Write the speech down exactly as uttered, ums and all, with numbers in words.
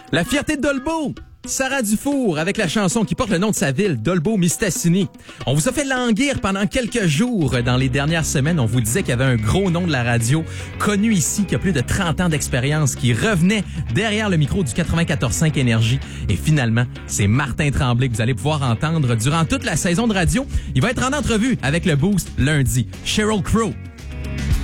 La fierté de Dolbeau, Sarah Dufour, avec la chanson qui porte le nom de sa ville, Dolbeau-Mistassini. On vous a fait languir pendant quelques jours. Dans les dernières semaines, on vous disait qu'il y avait un gros nom de la radio, connu ici, qui a plus de trente ans d'expérience, qui revenait derrière le micro du quatre-vingt-quatorze cinq Énergie. Et finalement, c'est Martin Tremblay que vous allez pouvoir entendre durant toute la saison de radio. Il va être en entrevue avec le Boost lundi. Sheryl Crow